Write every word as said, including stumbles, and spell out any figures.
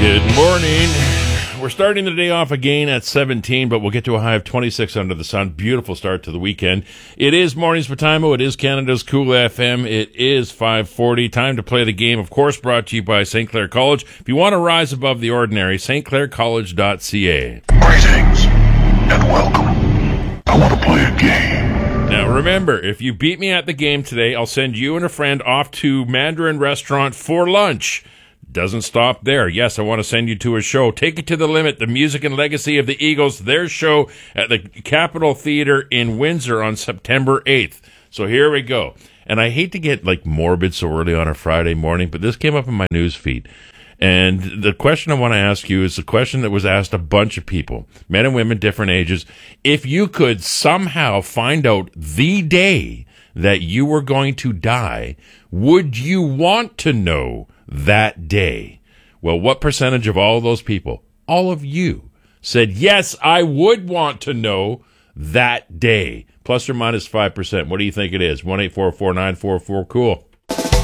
Good morning. We're starting the day off again at seventeen, but we'll get to a high of twenty-six under the sun. Beautiful start to the weekend. It is Mornings with Timo. It is Canada's Cool F M. It is five forty. Time to play the game, of course, brought to you by Saint Clair College. If you want to rise above the ordinary, st clair college dot c a. Greetings and welcome. I want to play a game. Now, remember, if you beat me at the game today, I'll send you and a friend off to Mandarin Restaurant for lunch. Doesn't stop there. Yes, I want to send you to a show. Take it to the limit. The music and legacy of the Eagles, their show at the Capitol Theater in Windsor on September eighth. So here we go. And I hate to get like morbid so early on a Friday morning, but this came up in my news feed. And the question I want to ask you is the question that was asked a bunch of people, men and women, different ages. If you could somehow find out the day that you were going to die, would you want to know that day? Well, what percentage of all those people, all of you, said, yes, I would want to know that day? Plus or minus five percent. What do you think it is? one eight four four nine four four cool.